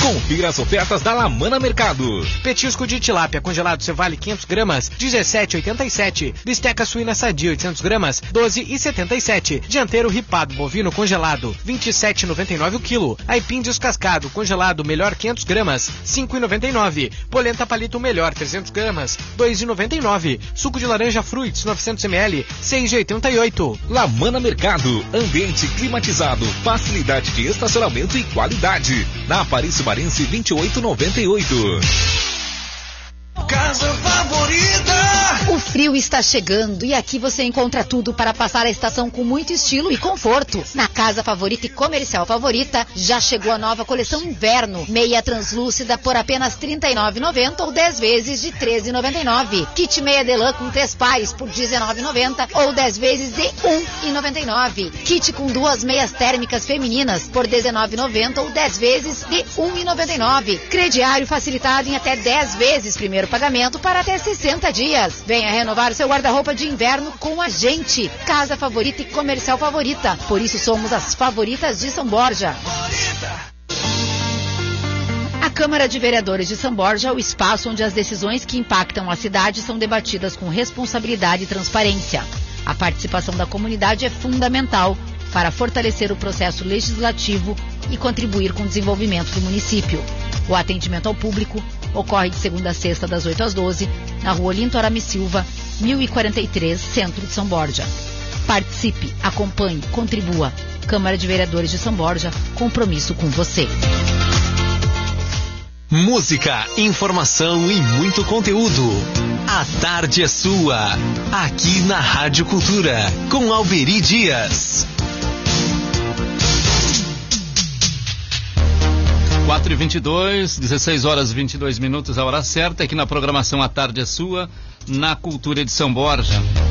Confira as ofertas da Lamana Mercado. Petisco de tilápia congelado Cevale 500 gramas, 17,87. Bisteca suína sadia 800 gramas, 12,77. Dianteiro ripado bovino congelado, 27,99 o quilo. Aipim descascado congelado melhor 500 gramas, 5,99. Polenta palito melhor 300 gramas, 2,99. Suco de laranja Fruits 900 ml, 6,88. Lamana Mercado, ambiente climatizado, facilidade de estacionamento e qualidade. Na Aparício Marense 2898. Casa Favorita! O frio está chegando e aqui você encontra tudo para passar a estação com muito estilo e conforto. Na Casa Favorita e Comercial Favorita já chegou a nova coleção Inverno. Meia translúcida por apenas R$ 39,90 ou 10 vezes de R$ 13,99. Kit meia delã com 3 pares por R$ 19,90 ou 10 vezes de R$ 1,99. Kit com 2 meias térmicas femininas por R$ 19,90 ou 10 vezes de R$ 1,99. Crediário facilitado em até 10 vezes primeiro pagamento para até 60 dias. Venha renovar seu guarda-roupa de inverno com a gente. Casa Favorita e Comercial Favorita. Por isso somos as favoritas de São Borja. A Câmara de Vereadores de São Borja é o espaço onde as decisões que impactam a cidade são debatidas com responsabilidade e transparência. A participação da comunidade é fundamental para fortalecer o processo legislativo e contribuir com o desenvolvimento do município. O atendimento ao público ocorre de segunda a sexta, das 8 às 12, na rua Olinto Arame Silva, 1043, centro de São Borja. Participe, acompanhe, contribua. Câmara de Vereadores de São Borja, compromisso com você. Música, informação e muito conteúdo. A tarde é sua, aqui na Rádio Cultura, com Alberi Dias. 4h22, 16 horas e 22 minutos, a hora certa, aqui na programação A Tarde é Sua, na Cultura de São Borja.